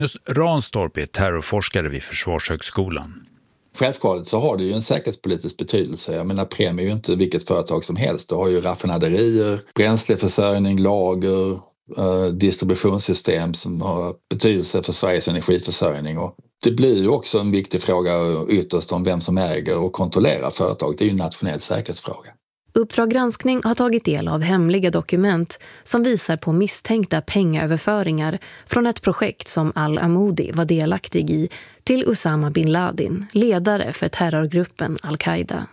Just Ranstorp är terrorforskare vid Försvarshögskolan. Självklart så har det ju en säkerhetspolitisk betydelse. Jag menar, Preem är ju inte vilket företag som helst. Det har ju raffinaderier, bränsleförsörjning, lager, distributionssystem som har betydelse för Sveriges energiförsörjning. Och det blir ju också en viktig fråga ytterst om vem som äger och kontrollerar företag. Det är ju en nationell säkerhetsfråga. Uppdrag granskning har tagit del av hemliga dokument som visar på misstänkta pengaöverföringar från ett projekt som Al-Amoudi var delaktig i till Osama bin Laden, ledare för terrorgruppen Al-Qaida.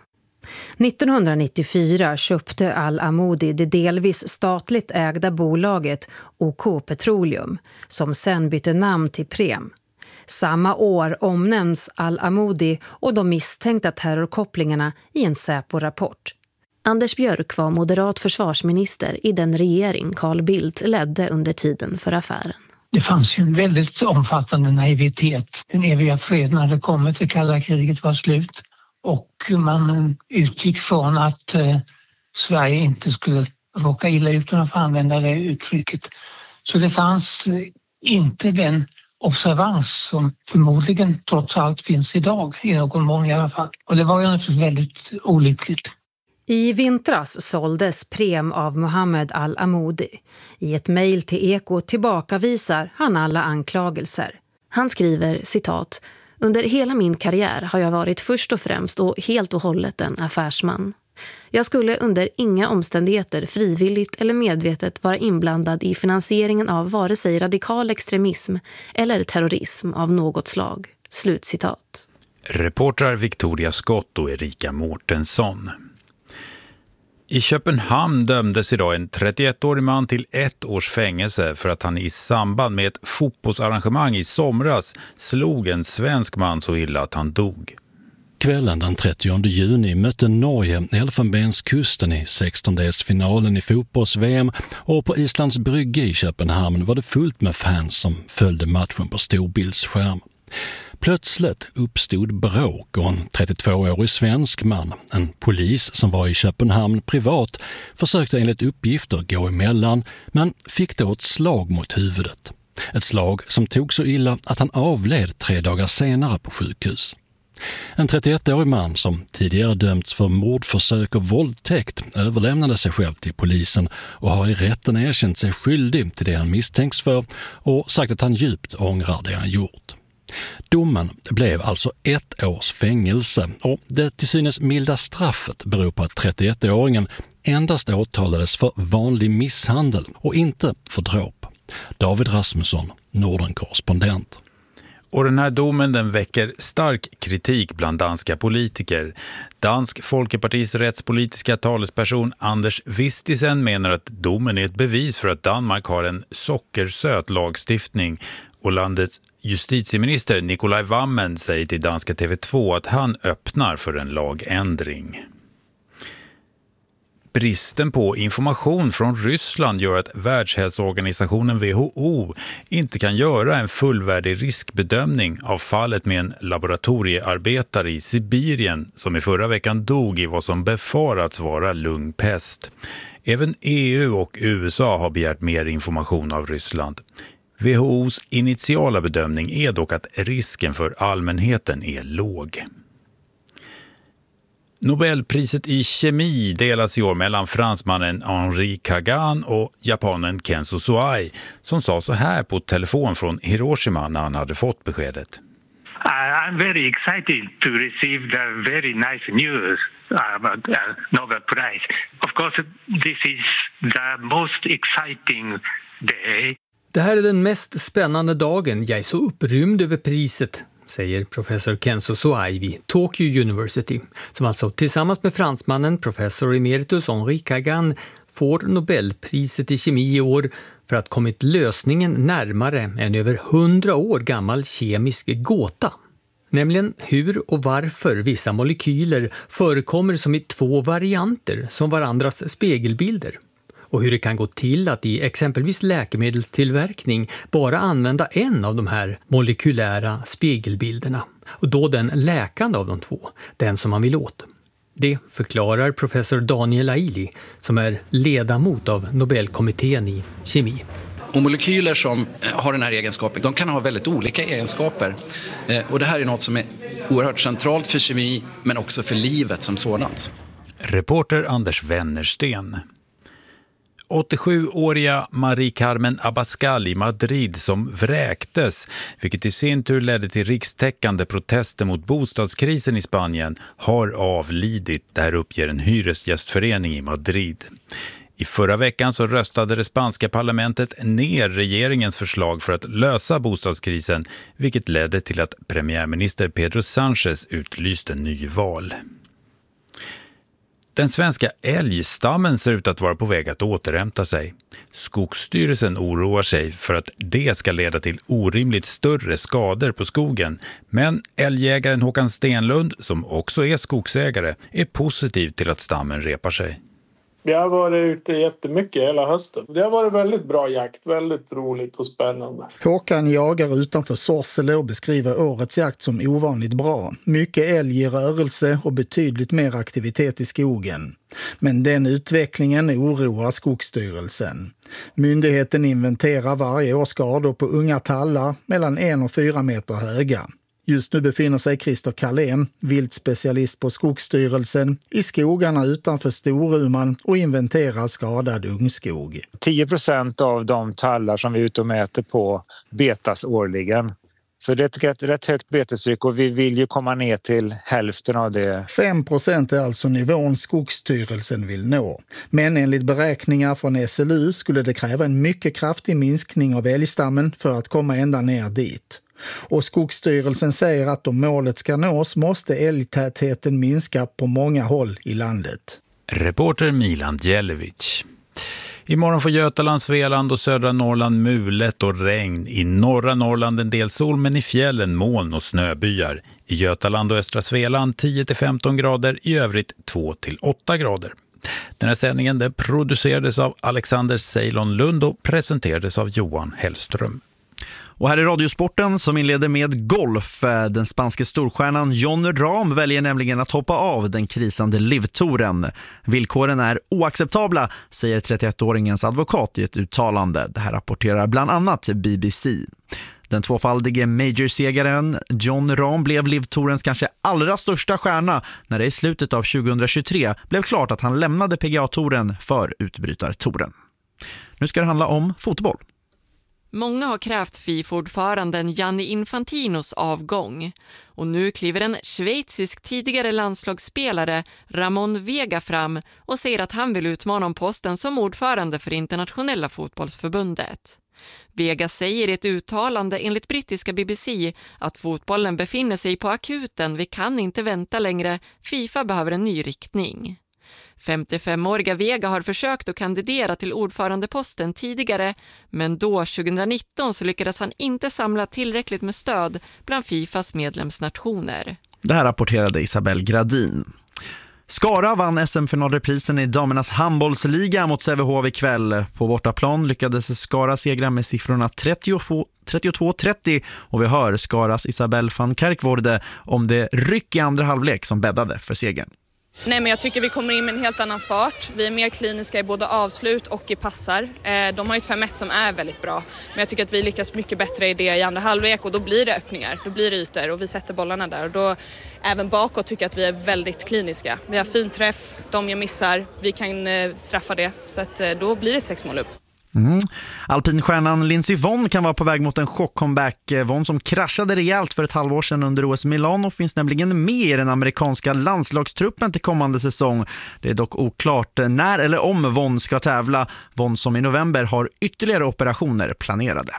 1994 köpte Al-Amoudi det delvis statligt ägda bolaget OK Petroleum, som sen bytte namn till Preem. Samma år omnämns Al-Amoudi och de misstänkta terrorkopplingarna i en Säpo-rapport. Anders Björk var moderat försvarsminister i den regering Carl Bildt ledde under tiden för affären. Det fanns ju en väldigt omfattande naivitet. Den eviga freden hade kommit, det kalla kriget var slut. Och man utgick från att Sverige inte skulle råka illa ut, om man får använda det uttrycket. Så det fanns inte den observans som förmodligen trots allt finns idag, i någon mån i alla fall. Och det var ju naturligtvis väldigt olyckligt. I vintras såldes Preem av Mohammed Al-Amoudi. I ett mejl till Eko tillbakavisar han alla anklagelser. Han skriver, citat, "Under hela min karriär har jag varit först och främst och helt och hållet en affärsman. Jag skulle under inga omständigheter frivilligt eller medvetet vara inblandad i finansieringen av vare sig radikal extremism eller terrorism av något slag." Slutcitat. Reportrar Victoria Skott och Erika Mårtensson. I Köpenhamn dömdes idag en 31-årig man till 1 års fängelse för att han i samband med ett fotbollsarrangemang i somras slog en svensk man så illa att han dog. Kvällen den 30 juni mötte Norge Elfenbenskusten i 16-delsfinalen i fotbolls-VM, och på Islands brygge i Köpenhamn var det fullt med fans som följde matchen på storbildsskärm. Plötsligt uppstod bråk och en 32-årig svensk man, en polis som var i Köpenhamn privat, försökte enligt uppgifter gå emellan men fick då ett slag mot huvudet. Ett slag som tog så illa att han avled 3 dagar senare på sjukhus. En 31-årig man som tidigare dömts för mordförsök och våldtäkt överlämnade sig själv till polisen och har i rätten erkänt sig skyldig till det han misstänks för och sagt att han djupt ångrar det han gjort. Domen blev alltså 1 års fängelse, och det till synes milda straffet beror på att 31-åringen endast åtalades för vanlig misshandel och inte för dråp. David Rasmusson, Norden-korrespondent. Och den här domen, den väcker stark kritik bland danska politiker. Dansk Folkepartis rättspolitiska talesperson Anders Vistisen menar att domen är ett bevis för att Danmark har en sockersöt lagstiftning, och landets justitieminister Nikolaj Wammen säger till danska TV2 att han öppnar för en lagändring. Bristen på information från Ryssland gör att Världshälsoorganisationen WHO inte kan göra en fullvärdig riskbedömning av fallet med en laboratoriearbetare i Sibirien som i förra veckan dog i vad som befarats vara lungpest. Även EU och USA har begärt mer information av Ryssland. WHO:s initiala bedömning är dock att risken för allmänheten är låg. Nobelpriset i kemi delas i år mellan fransmannen Henri Kagan och japanen Kenzo Suai, som sa så här på telefon från Hiroshima när han hade fått beskedet. I'm very excited to receive the very nice news about Nobel Prize. Of course, this is the most exciting day. Det här är den mest spännande dagen. Jag är så upprymd över priset, säger professor Kenzo Suai vid Tokyo University, som alltså tillsammans med fransmannen professor emeritus Henri Kagan får Nobelpriset i kemi i år för att kommit lösningen närmare en över 100 år gammal kemisk gåta. Nämligen hur och varför vissa molekyler förekommer som i 2 varianter som varandras spegelbilder. Och hur det kan gå till att i exempelvis läkemedelstillverkning bara använda en av de här molekylära spegelbilderna. Och då den läkande av de 2, den som man vill åt. Det förklarar professor Daniel Aili, som är ledamot av Nobelkommittén i kemi. Och molekyler som har den här egenskapen, de kan ha väldigt olika egenskaper. Och det här är något som är oerhört centralt för kemi, men också för livet som sådant. Reporter Anders Wennersten. 87-åriga Marie Carmen Abascal i Madrid som vräktes, vilket i sin tur ledde till rikstäckande protester mot bostadskrisen i Spanien, har avlidit. Det här uppger en hyresgästförening i Madrid. I förra veckan så röstade det spanska parlamentet ner regeringens förslag för att lösa bostadskrisen, vilket ledde till att premiärminister Pedro Sánchez utlyste nyval. Den svenska älgstammen ser ut att vara på väg att återhämta sig. Skogsstyrelsen oroar sig för att det ska leda till orimligt större skador på skogen. Men älgjägaren Håkan Stenlund, som också är skogsägare, är positiv till att stammen repar sig. Vi har varit ute jättemycket hela hösten. Det har varit väldigt bra jakt, väldigt roligt och spännande. Håkan jagar utanför Sorsele och beskriver årets jakt som ovanligt bra. Mycket älg i rörelse och betydligt mer aktivitet i skogen. Men den utvecklingen oroar Skogsstyrelsen. Myndigheten inventerar varje år skador på unga tallar mellan 1 och 4 meter höga. Just nu befinner sig Christer Karlén, viltspecialist på Skogsstyrelsen, i skogarna utanför Storuman och inventerar skadad ungskog. 10% av de tallar som vi är ute och mäter på betas årligen. Så det är ett rätt högt betestryck och vi vill ju komma ner till hälften av det. 5% är alltså nivån Skogsstyrelsen vill nå. Men enligt beräkningar från SLU skulle det kräva en mycket kraftig minskning av älgstammen för att komma ända ner dit. Och Skogsstyrelsen säger att om målet ska nås måste älgtätheten minska på många håll i landet. Reporter Milan Djelevic. Imorgon får Götaland, Svealand och södra Norrland mulet och regn. I norra Norrland en del sol, men i fjällen moln och snöbyar. I Götaland och östra Svealand 10-15 grader, i övrigt 2-8 grader. Den här sändningen den producerades av Alexander Ceylon Lund och presenterades av Johan Hellström. Och här är Radiosporten som inleder med golf. Den spanske storstjärnan Jon Rahm väljer nämligen att hoppa av den krisande LIV-touren. Villkoren är oacceptabla, säger 31-åringens advokat i ett uttalande. Det här rapporterar bland annat BBC. Den tvåfaldige major-segaren Jon Rahm blev LIV-tourens kanske allra största stjärna när det i slutet av 2023 blev klart att han lämnade PGA-touren för utbrytartouren. Nu ska det handla om fotboll. Många har krävt FIFA-ordföranden Gianni Infantinos avgång och nu kliver en schweizisk tidigare landslagsspelare Ramon Vega fram och säger att han vill utmana om posten som ordförande för internationella fotbollsförbundet. Vega säger i ett uttalande enligt brittiska BBC att fotbollen befinner sig på akuten, vi kan inte vänta längre, FIFA behöver en ny riktning. 55-åriga Vega har försökt att kandidera till ordförandeposten tidigare, men då 2019 så lyckades han inte samla tillräckligt med stöd bland FIFAs medlemsnationer. Det här rapporterade Isabel Gradin. Skara vann SM-finalreprisen i damernas handbollsliga mot Sävehof ikväll. På bortaplan lyckades Skara segra med siffrorna 32-30 och vi hör Skaras Isabel van Kerkvorde om det ryck i andra halvlek som bäddade för segern. Nej, men jag tycker vi kommer in med en helt annan fart. Vi är mer kliniska i både avslut och i passar. De har ju ett 5-1 som är väldigt bra. Men jag tycker att vi lyckas mycket bättre i det i andra halvlek och då blir det öppningar. Då blir det ytor och vi sätter bollarna där. Och då även bakåt tycker jag att vi är väldigt kliniska. Vi har fin träff, de jag missar, vi kan straffa det. Så att då blir det 6 mål upp. Alpinstjärnan Lindsey Vonn kan vara på väg mot en chock-comeback. Vonn som kraschade rejält för ett halvår sedan under OS Milano finns nämligen med i den amerikanska landslagstruppen till kommande säsong. Det är dock oklart när eller om Vonn ska tävla. Vonn som i november har ytterligare operationer planerade.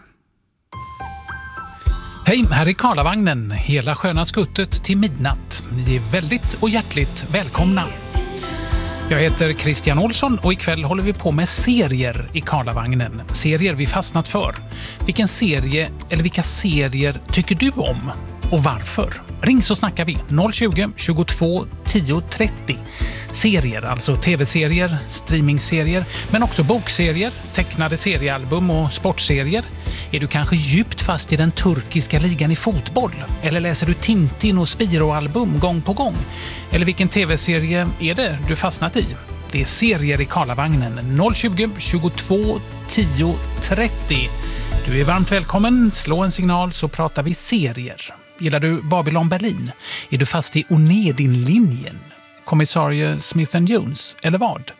Hej, här är Karlavagnen. Hela sköna skuttet till midnatt. Ni är väldigt och hjärtligt välkomna. Jag heter Christian Olsson och ikväll håller vi på med serier i Karlavagnen. Serier vi fastnat för. Vilken serie eller vilka serier tycker du om? Och varför? Ring så snackar vi 020 22 10 30. Serier, alltså tv-serier, streamingserier, men också bokserier, tecknade seriealbum och sportserier. Är du kanske djupt fast i den turkiska ligan i fotboll? Eller läser du Tintin och Spiro-album gång på gång? Eller vilken tv-serie är det du fastnat i? Det är serier i Karlavagnen 020 22 10 30. Du är varmt välkommen, slå en signal så pratar vi serier. Gillar du Babylon Berlin? Är du fast i Onedin-linjen? Kommissarie Smith & Jones eller vad?